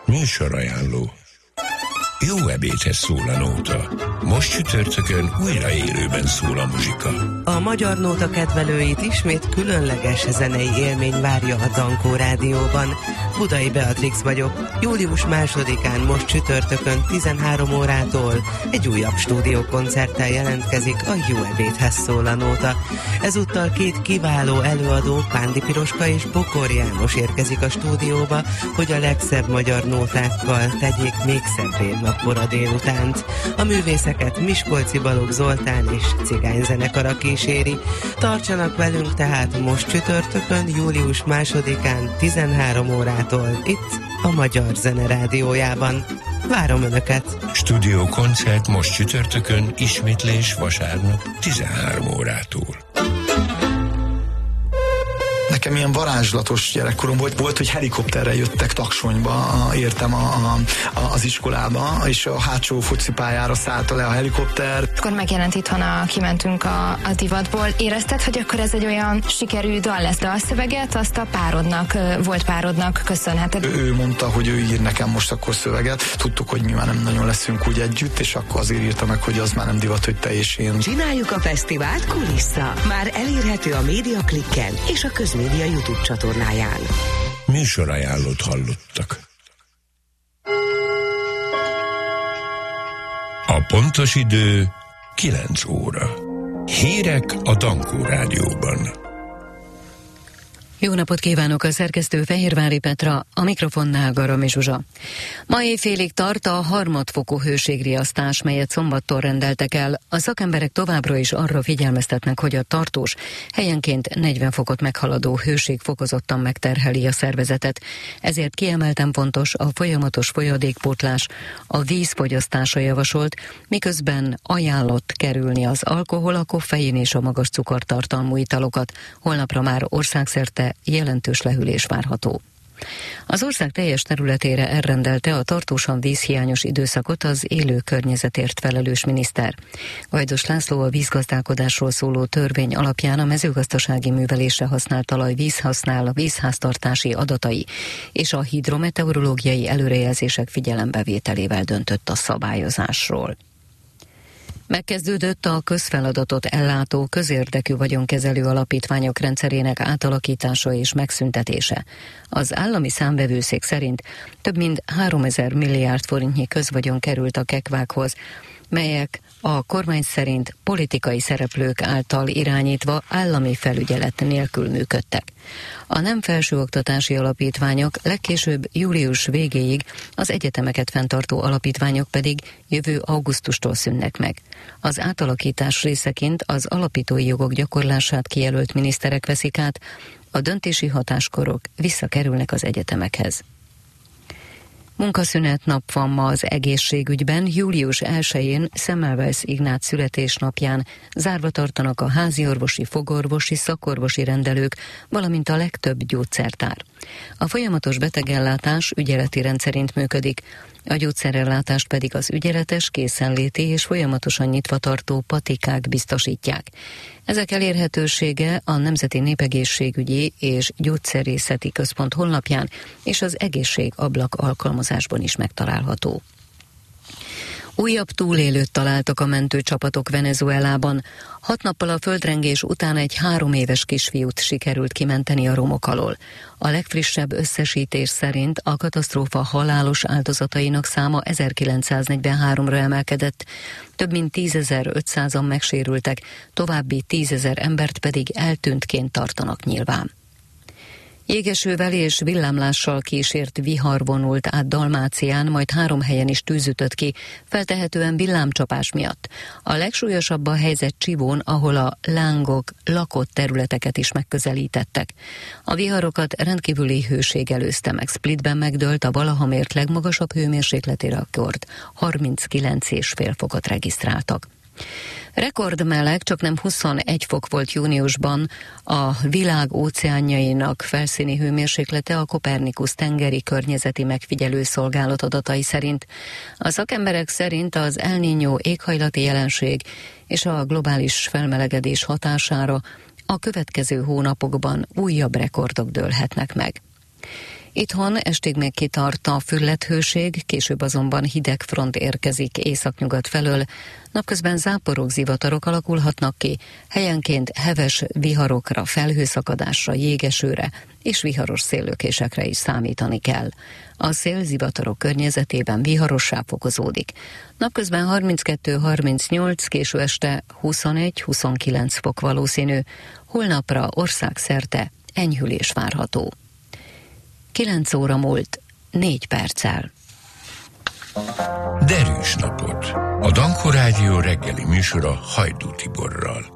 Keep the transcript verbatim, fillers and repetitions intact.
Műsorajánló. Jó ebédhez szól a nóta. Most csütörtökön újra élőben szól a muzsika. A Magyar Nóta kedvelőit ismét különleges zenei élmény várja a Dankó Rádióban. Budai Beatrix vagyok. Július másodikán most csütörtökön tizenhárom órától egy újabb stúdiókoncerttel jelentkezik a Jó ebédhez szól a nóta. Ezúttal két kiváló előadó, Pándi Piroska és Bokor János érkezik a stúdióba, hogy a legszebb magyar nótákkal tegyék még szebbé napkora délutánt. A művészeket Miskolci Balogh Zoltán és cigányzenekara kíséri. Tartsanak velünk tehát most csütörtökön, július másodikán tizenhárom órától itt a Magyar Zene Rádiójában. Várom Önöket! Stúdió koncert most csütörtökön, ismétlés vasárnap tizenhárom órától. Nekem ilyen varázslatos gyerekkorom volt, volt, hogy helikopterrel jöttek Taksonyba, értem a, a, a, az iskolába, és a hátsó focipályára szállta le a helikopter. Akkor megjelent itthon a Kimentünk a, a divatból. Érezted, hogy akkor ez egy olyan sikerű dal lesz, de a szöveget azt a párodnak, volt párodnak köszönheted? Ő, ő mondta, hogy ő ír nekem most akkor szöveget. Tudtuk, hogy mi már nem nagyon leszünk úgy együtt, és akkor azért írta meg, hogy az már nem divat, hogy te és én. Csináljuk a fesztivált kulissza. Már elérhető a Média Klikken és a Közmédia YouTube csatornáján. Műsorajánlót hallottak. A pontos idő kilenc óra. Hírek a Dankó Rádióban. Jó napot kívánok, a szerkesztő Fehérvári Petra, a mikrofonnál Garami Zsuzsa. Ma éjfélig tart a harmadfokú hőségriasztás, melyet szombattól rendeltek el. A szakemberek továbbra is arra figyelmeztetnek, hogy a tartós, helyenként negyven fokot meghaladó hőség fokozottan megterheli a szervezetet. Ezért kiemelten fontos a folyamatos folyadékpótlás, a vízfogyasztása javasolt, miközben ajánlott kerülni az alkohol, a koffein és a magas cukortartalmú italokat. Holnapra már országszerte jelentős lehűlés várható. Az ország teljes területére elrendelte a tartósan vízhiányos időszakot az élő környezetért felelős miniszter. Vajdos László a vízgazdálkodásról szóló törvény alapján a mezőgazdasági művelésre használt talaj vízhasznál, a vízháztartási adatai és a hidrometeorológiai előrejelzések figyelembevételével döntött a szabályozásról. Megkezdődött a közfeladatot ellátó közérdekű vagyonkezelő alapítványok rendszerének átalakítása és megszüntetése. Az állami számvevőszék szerint több mint háromezer milliárd forintnyi közvagyon került a kekvákhoz, melyek a kormány szerint politikai szereplők által irányítva állami felügyelet nélkül működtek. A nem felsőoktatási alapítványok legkésőbb július végéig, az egyetemeket fenntartó alapítványok pedig jövő augusztustól szűnnek meg. Az átalakítás részeként az alapítói jogok gyakorlását kijelölt miniszterek veszik át, a döntési hatáskorok visszakerülnek az egyetemekhez. Munkaszünet nap van ma az egészségügyben, július elsején Semmelweis Ignác születésnapján zárva tartanak a háziorvosi, fogorvosi, szakorvosi rendelők, valamint a legtöbb gyógyszertár. A folyamatos betegellátás ügyeleti rendszerint működik, a gyógyszerellátást pedig az ügyeletes, készenléti és folyamatosan nyitva tartó patikák biztosítják. Ezek elérhetősége a Nemzeti Népegészségügyi és Gyógyszerészeti Központ honlapján és az Egészségablak alkalmazásban is megtalálható. Újabb túlélőt találtak a mentőcsapatok Venezuelában. Hat nappal a földrengés után egy három éves kisfiút sikerült kimenteni a romok alól. A legfrissebb összesítés szerint a katasztrófa halálos áldozatainak száma ezerkilencszáznegyvenháromra emelkedett, több mint tízezer-ötszázan megsérültek, további tízezer embert pedig eltűntként tartanak nyilván. Jégesővel és villámlással kísért vihar vonult át Dalmácián, majd három helyen is tűz ütött ki, feltehetően villámcsapás miatt. A legsúlyosabb a helyzet Csivón, ahol a lángok lakott területeket is megközelítettek. A viharokat rendkívüli hőség előzte meg. Splitben megdőlt a valaha mért legmagasabb hőmérsékleti rekord, harminckilenc egész öt fokot regisztráltak. Rekordmeleg, csaknem huszonegy fok volt júniusban a világ óceánjainak felszíni hőmérséklete a Kopernikusz tengeri környezeti megfigyelő szolgálat adatai szerint. A szakemberek szerint az El Niño éghajlati jelenség és a globális felmelegedés hatására a következő hónapokban újabb rekordok dőlhetnek meg. Itthon estig még kitart a fülledhőség, később azonban hideg front érkezik északnyugat felől, napközben záporok, zivatarok alakulhatnak ki, helyenként heves viharokra, felhőszakadásra, jégesőre és viharos széllökésekre is számítani kell. A szél zivatarok környezetében viharossá fokozódik. Napközben harminckettő harmincnyolc, késő este huszonegy-huszonkilenc fok valószínű, holnapra országszerte enyhülés várható. kilenc óra múlt négy perccel. Derűs napot! A Dankó Rádió reggeli műsora Hajdú Tiborral.